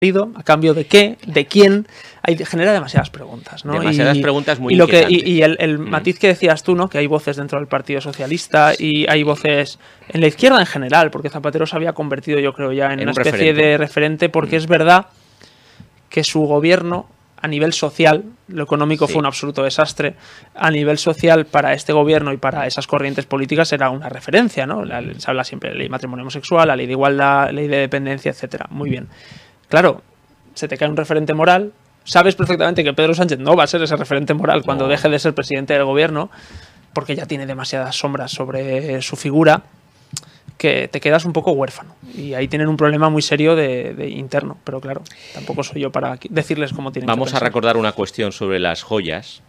¿A cambio de qué? ¿De quién? Genera demasiadas preguntas, ¿no? Demasiadas preguntas muy inquietantes. Y el matiz que decías tú, ¿no? Que hay voces dentro del Partido Socialista y hay voces en la izquierda en general, porque Zapatero se había convertido, yo creo, ya en una especie de referente, porque es verdad que su gobierno, a nivel social, lo económico fue un absoluto desastre, a nivel social para este gobierno y para esas corrientes políticas era una referencia, ¿no? Se habla siempre de ley de matrimonio homosexual, la ley de igualdad, ley de dependencia, etcétera. Muy bien. Claro, se te cae un referente moral, sabes perfectamente que Pedro Sánchez no va a ser ese referente moral cuando deje de ser presidente del gobierno, porque ya tiene demasiadas sombras sobre su figura, que te quedas un poco huérfano. Y ahí tienen un problema muy serio de interno, pero claro, tampoco soy yo para decirles cómo tienen que pensar. Vamos a recordar una cuestión sobre las joyas.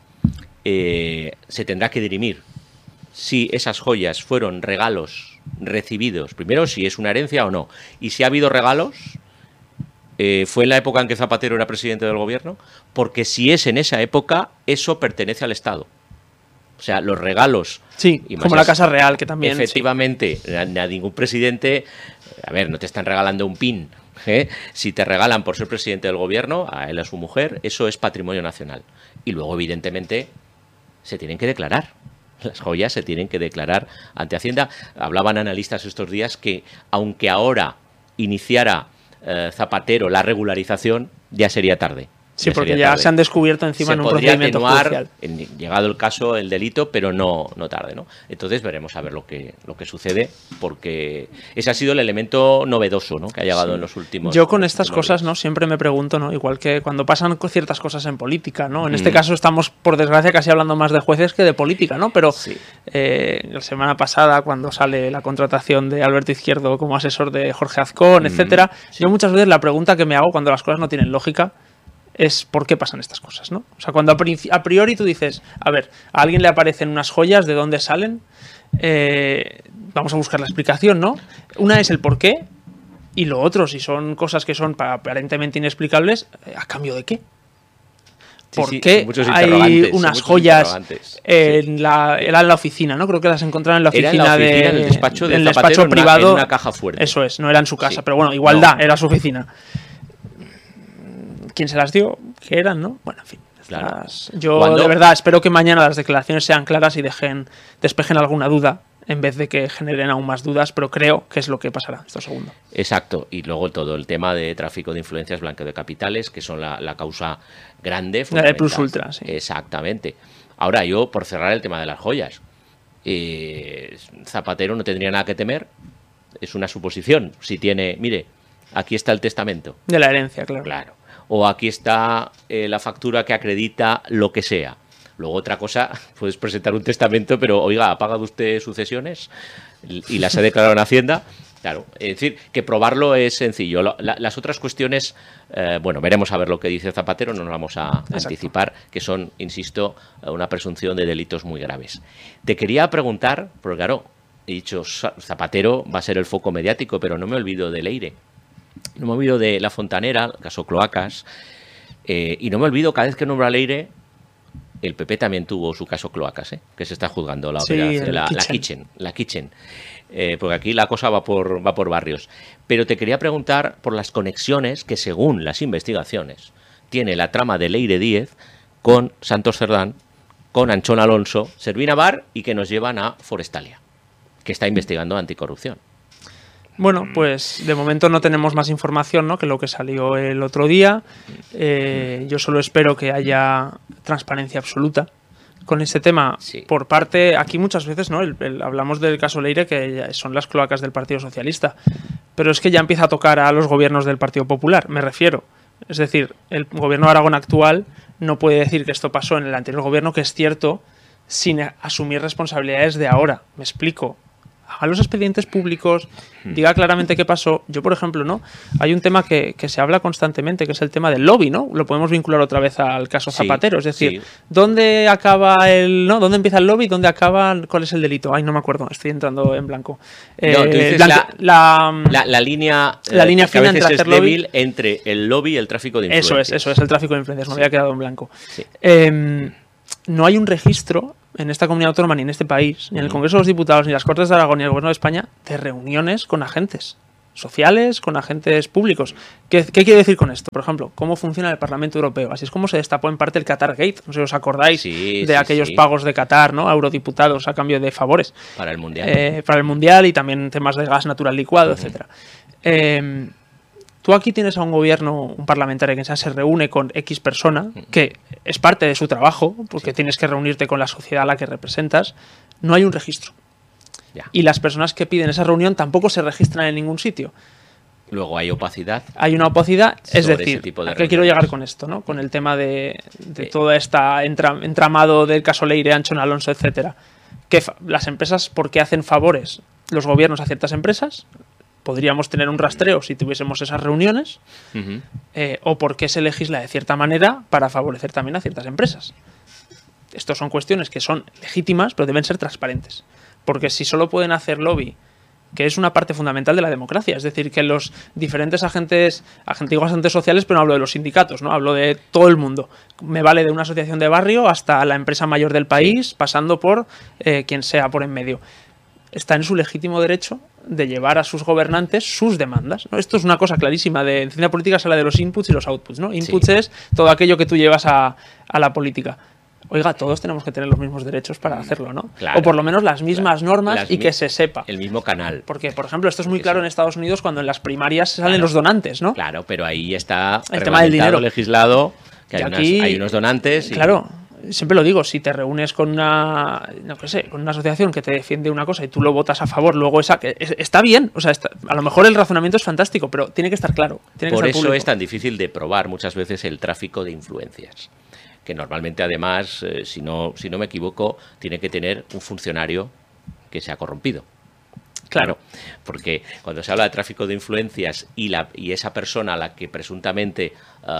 Se tendrá que dirimir si esas joyas fueron regalos recibidos, primero si es una herencia o no, y si ha habido regalos... ¿Fue en la época en que Zapatero era presidente del gobierno? Porque si es en esa época, eso pertenece al Estado. O sea, los regalos... Sí, como la Casa Real, que también... Efectivamente, a ningún presidente... A ver, no te están regalando un pin. Si te regalan por ser presidente del gobierno, a él o a su mujer, eso es patrimonio nacional. Y luego, evidentemente, se tienen que declarar. Las joyas se tienen que declarar ante Hacienda. Hablaban analistas estos días que, aunque ahora iniciara... Zapatero la regularización, ya sería tarde. Sí, porque ya se han descubierto encima en un procedimiento judicial. Llegado el caso, el delito, pero no tarde, ¿no? Entonces veremos a ver lo que sucede, porque ese ha sido el elemento novedoso, ¿no? Que ha llegado en los últimos... Yo con estas cosas, ¿no? Siempre me pregunto, ¿no? Igual que cuando pasan ciertas cosas en política, ¿no? En este caso estamos, por desgracia, casi hablando más de jueces que de política, ¿no? Pero la semana pasada, cuando sale la contratación de Alberto Izquierdo como asesor de Jorge Azcón, etcétera, yo muchas veces la pregunta que me hago cuando las cosas no tienen lógica es por qué pasan estas cosas, ¿no? O sea, cuando a priori tú dices, a ver, a alguien le aparecen unas joyas, ¿de dónde salen? Vamos a buscar la explicación, ¿no? Una es el por qué, y lo otro, si son cosas que son aparentemente inexplicables, ¿a cambio de qué? ¿Por qué hay unas joyas en la oficina, ¿no? Creo que las encontraron en la oficina, en el despacho de Zapatero, privado. En una caja fuerte. Eso es, no era en su casa, pero bueno, igualdad, era su oficina. ¿Quién se las dio? ¿Qué eran, no? Bueno, en fin. Claro. Yo de verdad espero que mañana las declaraciones sean claras y despejen alguna duda, en vez de que generen aún más dudas, pero creo que es lo que pasará esto segundo. Exacto. Y luego todo el tema de tráfico de influencias, blanqueo de capitales, que son la causa grande. La de Plus Ultra, sí. Exactamente. Ahora, yo, por cerrar el tema de las joyas, Zapatero no tendría nada que temer. Es una suposición. Si tiene, mire, aquí está el testamento. De la herencia, claro. Claro. O aquí está la factura que acredita lo que sea. Luego otra cosa, puedes presentar un testamento, pero oiga, ¿ha pagado usted sucesiones? Y las ha declarado en Hacienda. Claro, es decir, que probarlo es sencillo. Las otras cuestiones, bueno, veremos a ver lo que dice Zapatero, no nos vamos a anticipar, que son, insisto, una presunción de delitos muy graves. Te quería preguntar, porque claro, he dicho, Zapatero va a ser el foco mediático, pero no me olvido de Leire. No me olvido de La Fontanera, el caso Cloacas, y no me olvido, cada vez que nombro a Leire, el PP también tuvo su caso Cloacas, que se está juzgando, la Kitchen. Porque aquí la cosa va por barrios. Pero te quería preguntar por las conexiones que, según las investigaciones, tiene la trama de Leire Díez con Santos Cerdán, con Anchón Alonso, Servina Bar, y que nos llevan a Forestalia, que está investigando anticorrupción. Bueno, pues de momento no tenemos más información, ¿no?, que lo que salió el otro día. Yo solo espero que haya transparencia absoluta con este tema. Por parte, aquí muchas veces, ¿no?, hablamos del caso Leire, que son las cloacas del Partido Socialista, pero es que ya empieza a tocar a los gobiernos del Partido Popular, me refiero. Es decir, el gobierno de Aragón actual no puede decir que esto pasó en el anterior gobierno, que es cierto, sin asumir responsabilidades de ahora. Me explico. Haga los expedientes públicos, diga claramente qué pasó. Yo, por ejemplo, ¿no?, hay un tema que se habla constantemente, que es el tema del lobby, ¿no? Lo podemos vincular otra vez al caso Zapatero. Es decir, ¿dónde acaba dónde empieza el lobby? ¿Dónde acaba? ¿Cuál es el delito? Ay, no me acuerdo, estoy entrando en blanco. No, tú dices la línea fina que a veces entre es débil entre el lobby y el tráfico de influencias. Eso es el tráfico de influencias. Me había quedado en blanco. No hay un registro en esta comunidad autónoma, ni en este país, ni en el Congreso de los Diputados, ni las Cortes de Aragón, ni el Gobierno de España, de reuniones con agentes. sociales, con agentes públicos. ¿Qué quiere decir con esto? Por ejemplo, ¿cómo funciona el Parlamento Europeo? Así es como se destapó en parte el Qatar Gate. No sé si os acordáis de aquellos pagos de Qatar, ¿no? A eurodiputados a cambio de favores. Para el Mundial. Para el Mundial y también temas de gas natural licuado, etcétera. Tú aquí tienes a un gobierno, un parlamentario que se reúne con X persona, que es parte de su trabajo, porque tienes que reunirte con la sociedad a la que representas. No hay un registro. Ya. Y las personas que piden esa reunión tampoco se registran en ningún sitio. Luego hay opacidad. Hay una opacidad, es decir, ¿a qué quiero llegar con esto? ¿No? Con el tema de todo este entramado del caso Leire, Anchón Alonso, etcétera. Que las empresas, ¿por qué hacen favores los gobiernos a ciertas empresas? Podríamos tener un rastreo si tuviésemos esas reuniones, o por qué se legisla de cierta manera para favorecer también a ciertas empresas. Estas son cuestiones que son legítimas, pero deben ser transparentes. Porque si solo pueden hacer lobby, que es una parte fundamental de la democracia, es decir, que los diferentes agentes sociales, pero no hablo de los sindicatos, ¿no? Hablo de todo el mundo. Me vale de una asociación de barrio hasta la empresa mayor del país, pasando por quien sea por en medio. Está en su legítimo derecho de llevar a sus gobernantes sus demandas, ¿no? Esto es una cosa clarísima. En ciencia política se habla de los inputs y los outputs, ¿no? Inputs es todo aquello que tú llevas a la política. Oiga, todos tenemos que tener los mismos derechos para hacerlo, ¿no? Claro, o por lo menos las mismas normas y que se sepa. El mismo canal. Porque, por ejemplo, esto es muy claro en Estados Unidos cuando en las primarias salen los donantes, ¿no? Claro, pero ahí está el tema del dinero legislado, que hay unos donantes. Claro. Siempre lo digo, si te reúnes con una asociación que te defiende una cosa y tú lo votas a favor, luego está bien, o sea, a lo mejor el razonamiento es fantástico, pero tiene que estar claro. Por eso es tan difícil de probar muchas veces el tráfico de influencias, que normalmente además, si no me equivoco, tiene que tener un funcionario que sea corrompido. Claro, porque cuando se habla de tráfico de influencias y esa persona a la que presuntamente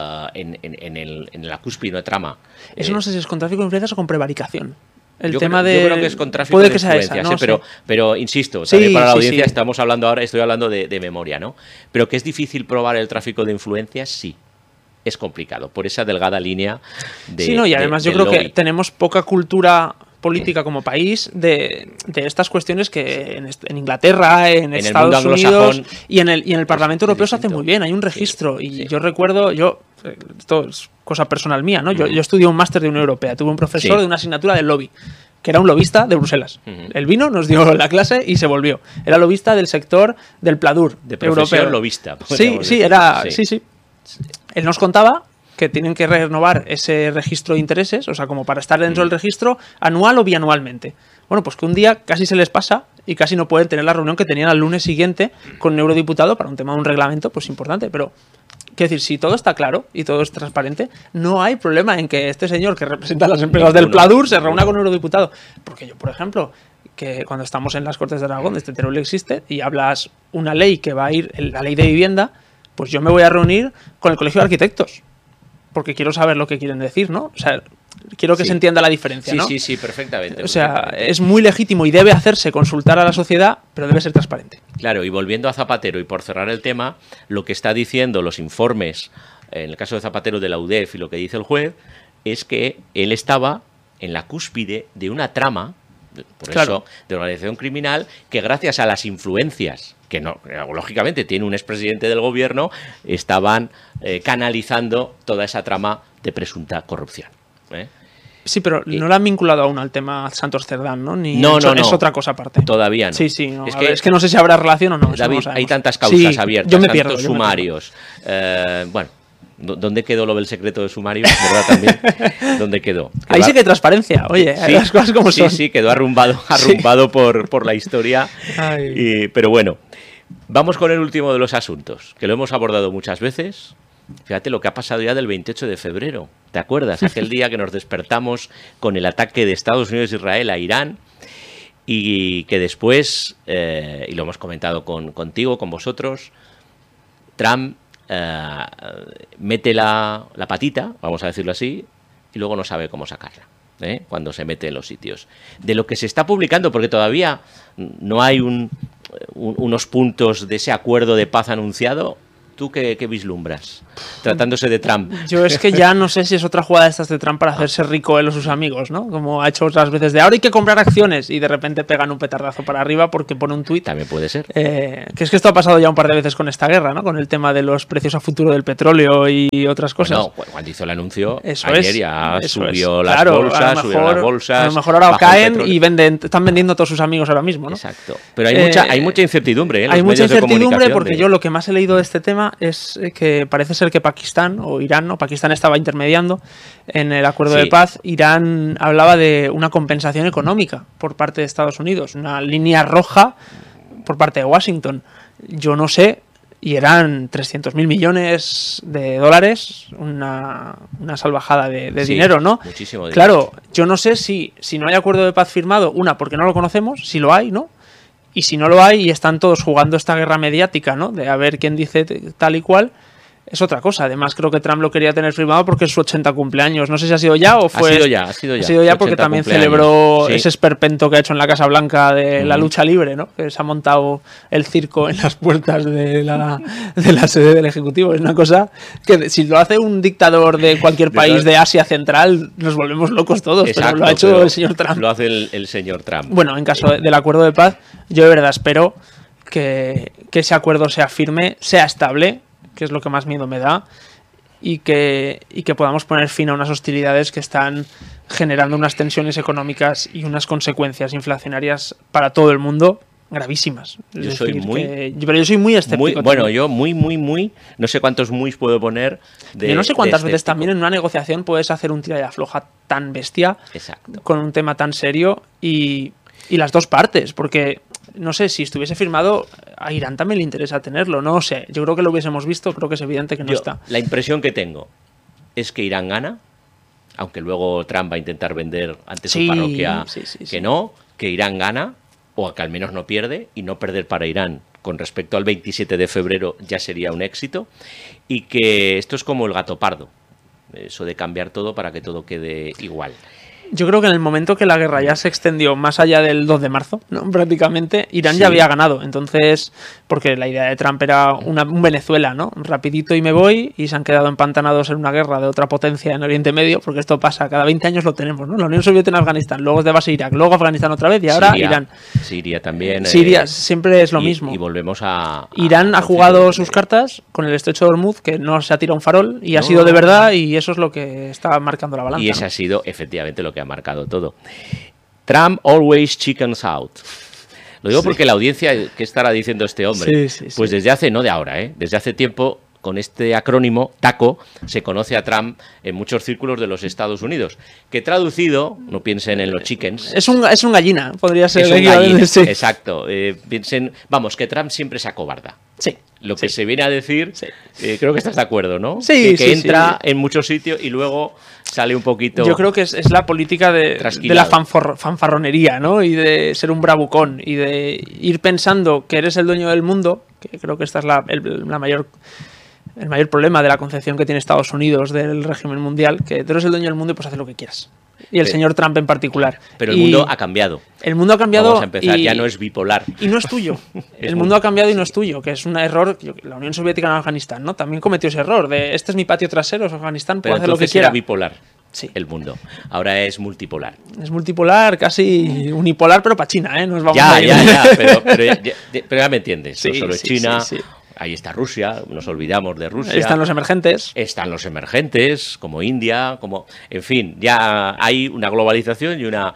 en la cúspide de trama... Eso no sé si es con tráfico de influencias o con prevaricación. Yo creo que es con tráfico de influencias, ¿no? Pero insisto, también para la audiencia estamos hablando ahora, estoy hablando de memoria, ¿no? Pero que es difícil probar el tráfico de influencias, sí. Es complicado, por esa delgada línea de... Sí, no, y además yo creo que tenemos poca cultura política como país de estas cuestiones que en Inglaterra, en Estados Unidos y en el Parlamento Europeo se hace muy bien, hay un registro y yo recuerdo, esto es cosa personal mía, ¿no? Yo estudié un máster de Unión Europea, tuve un profesor de una asignatura de lobby, que era un lobista de Bruselas. Él vino, nos dio la clase y se volvió. Era lobista del sector del Pladur de profesión europeo. Lobista. Sí. Él nos contaba que tienen que renovar ese registro de intereses, o sea, como para estar dentro del registro anual o bianualmente. Bueno, pues que un día casi se les pasa y casi no pueden tener la reunión que tenían al lunes siguiente con un eurodiputado para un tema de un reglamento, pues importante. Pero, quiero decir, si todo está claro y todo es transparente, no hay problema en que este señor que representa a las empresas del Pladur se reúna con un eurodiputado. Porque yo, por ejemplo, que cuando estamos en las Cortes de Aragón, este Teruel existe, y hablas una ley que va a ir, la ley de vivienda, pues yo me voy a reunir con el Colegio de Arquitectos, porque quiero saber lo que quieren decir, ¿no? O sea, quiero que se entienda la diferencia, ¿no? Sí, perfectamente. O sea, es muy legítimo y debe hacerse consultar a la sociedad, pero debe ser transparente. Claro, y volviendo a Zapatero, y por cerrar el tema, lo que está diciendo los informes, en el caso de Zapatero de la UDEF y lo que dice el juez, es que él estaba en la cúspide de una trama, por eso, de organización criminal, que gracias a las influencias que no, lógicamente tiene un expresidente del gobierno, estaban canalizando toda esa trama de presunta corrupción. Sí, pero no la han vinculado aún al tema Santos Cerdán, ¿no? No. Es otra cosa aparte. Todavía no. Sí, no. Es que no sé si habrá relación o no. David, hay tantas causas abiertas, yo me pierdo, tantos sumarios. Bueno, ¿dónde quedó lo del secreto de sumario? ¿Verdad también? ¿Dónde quedó? Ahí sí que hay transparencia. Oye, las cosas como son. Sí, quedó arrumbado por la historia. Pero bueno, vamos con el último de los asuntos, que lo hemos abordado muchas veces. Fíjate lo que ha pasado ya del 28 de febrero. ¿Te acuerdas? Aquel día que nos despertamos con el ataque de Estados Unidos e Israel a Irán y que después, y lo hemos comentado contigo, con vosotros, Trump mete la patita, vamos a decirlo así, y luego no sabe cómo sacarla, cuando se mete en los sitios. De lo que se está publicando, porque todavía no hay unos puntos de ese acuerdo de paz anunciado, ¿Tú qué vislumbras? Tratándose de Trump. Yo es que ya no sé si es otra jugada de estas de Trump para hacerse rico él o sus amigos, ¿no? Como ha hecho otras veces de ahora hay que comprar acciones y de repente pegan un petardazo para arriba porque pone un tuit. También puede ser. Que es que esto ha pasado ya un par de veces con esta guerra, ¿no? Con el tema de los precios a futuro del petróleo y otras cosas. No, cuando hizo el anuncio, eso ayer ya subió las claro, bolsas, subieron las bolsas. A lo mejor ahora caen y están vendiendo a todos sus amigos ahora mismo, ¿no? Exacto. Pero hay mucha incertidumbre, ¿eh? Hay mucha incertidumbre porque yo lo que más he leído de este tema es que parece ser que Pakistán o Irán, ¿no? Pakistán estaba intermediando en el acuerdo de paz. Irán hablaba de una compensación económica por parte de Estados Unidos, una línea roja por parte de Washington. Yo no sé, y eran 300.000 millones de dólares, una salvajada de dinero, ¿no? Muchísimo dinero. Claro, yo no sé si no hay acuerdo de paz firmado, porque no lo conocemos, si lo hay, ¿no? Y si no lo hay y están todos jugando esta guerra mediática, ¿no? De a ver quién dice tal y cual, es otra cosa. Además, creo que Trump lo quería tener firmado porque es su 80 cumpleaños. No sé si ha sido ya o fue... Ha sido ya porque también cumpleaños. Celebró ese esperpento que ha hecho en la Casa Blanca de la lucha libre, ¿no? Que se ha montado el circo en las puertas de la sede del Ejecutivo. Es una cosa que si lo hace un dictador de cualquier país de Asia Central, nos volvemos locos todos. Exacto, pero lo ha hecho el señor Trump. Lo hace el señor Trump. Bueno, en caso del acuerdo de paz, yo de verdad espero que ese acuerdo sea firme, sea estable, que es lo que más miedo me da, y que podamos poner fin a unas hostilidades que están generando unas tensiones económicas y unas consecuencias inflacionarias para todo el mundo gravísimas. Pero yo soy muy escéptico. Yo muy, no sé cuántos muy puedo poner. Yo no sé cuántas veces también en una negociación puedes hacer un tira y afloja tan bestia. Exacto. Con un tema tan serio y las dos partes, porque no sé, si estuviese firmado, a Irán también le interesa tenerlo, no sé, yo creo que lo hubiésemos visto, creo que es evidente que no está. La impresión que tengo es que Irán gana, aunque luego Trump va a intentar vender ante su parroquia que Irán gana, o que al menos no pierde, y no perder para Irán con respecto al 27 de febrero ya sería un éxito, y que esto es como el gato pardo, eso de cambiar todo para que todo quede igual. Yo creo que en el momento que la guerra ya se extendió más allá del 2 de marzo, ¿no? Prácticamente, Irán ya había ganado. Entonces, porque la idea de Trump era un Venezuela, ¿no? Rapidito y me voy, y se han quedado empantanados en una guerra de otra potencia en Oriente Medio, porque esto pasa, cada 20 años lo tenemos, ¿no? La Unión Soviética en Afganistán, luego es de base Irak, luego Afganistán otra vez y ahora Irán. Siria también. Siria siempre es lo mismo. Y volvemos a... Irán ha jugado sus cartas con el estrecho de Hormuz, que no se ha tirado un farol, y ha sido de verdad, y eso es lo que está marcando la balanza. Y ese ha sido efectivamente lo que ha marcado todo. Trump always chickens out. Lo digo porque la audiencia, ¿qué estará diciendo este hombre? Pues desde hace, no de ahora, desde hace tiempo, con este acrónimo, TACO, se conoce a Trump en muchos círculos de los Estados Unidos. Que traducido, no piensen en los chickens. Es un gallina, podría ser. Es un gallina, exacto. Piensen, vamos, que Trump siempre se acobarda. Sí. Lo que se viene a decir, creo que estás de acuerdo, ¿no? Sí, que entra en muchos sitios y luego sale un poquito... Yo creo que es la política de la fanfarronería, ¿no? Y de ser un bravucón y de ir pensando que eres el dueño del mundo, que creo que esta es el mayor problema de la concepción que tiene Estados Unidos del régimen mundial, que tú eres el dueño del mundo y puedes hacer lo que quieras. Y el señor Trump en particular. Pero el mundo ha cambiado. El mundo ha cambiado. Vamos a empezar, ya no es bipolar. Y no es tuyo. El mundo ha cambiado y no es tuyo, que es un error. La Unión Soviética en Afganistán, ¿no? También cometió ese error de este es mi patio trasero, es Afganistán, puedo hacer lo que quiera. Era bipolar el mundo. Ahora es multipolar. Es multipolar, casi unipolar, pero para China, ¿eh? Nos vamos pero ya me entiendes. No solo es China. Ahí está Rusia, nos olvidamos de Rusia. Están los emergentes. Están los emergentes, como India, en fin, ya hay una globalización y una...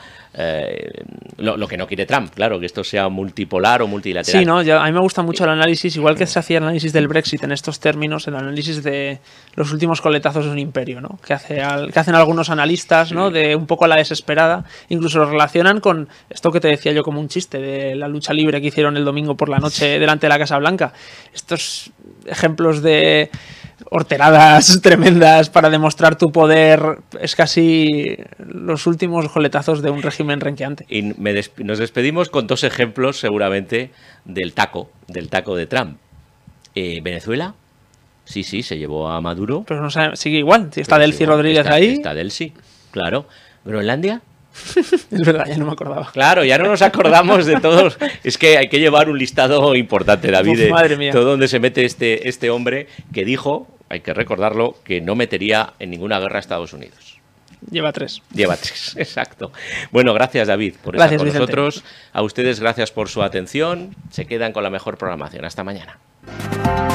lo que no quiere Trump, claro, que esto sea multipolar o multilateral. Sí, ¿no? A mí me gusta mucho el análisis, igual que se hacía el análisis del Brexit en estos términos, el análisis de los últimos coletazos de un imperio, ¿no? Que hacen algunos analistas, ¿no? De un poco a la desesperada, incluso lo relacionan con esto que te decía yo como un chiste, de la lucha libre que hicieron el domingo por la noche delante de la Casa Blanca. Estos ejemplos de horteradas tremendas para demostrar tu poder es casi los últimos coletazos de un régimen renqueante. Y nos despedimos con dos ejemplos seguramente del taco de Trump. Venezuela, sí, se llevó a Maduro. Pero no sigue igual, si está Delcy Rodríguez ahí. Está Delcy, claro. Groenlandia, Es verdad, ya no me acordaba. Claro, ya no nos acordamos de todos. Es que hay que llevar un listado importante, David, madre mía, de todo donde se mete este hombre que dijo, hay que recordarlo, que no metería en ninguna guerra a Estados Unidos. Lleva 3. Lleva 3, exacto. Bueno, gracias, David, por estar con nosotros. A ustedes, gracias por su atención. Se quedan con la mejor programación. Hasta mañana.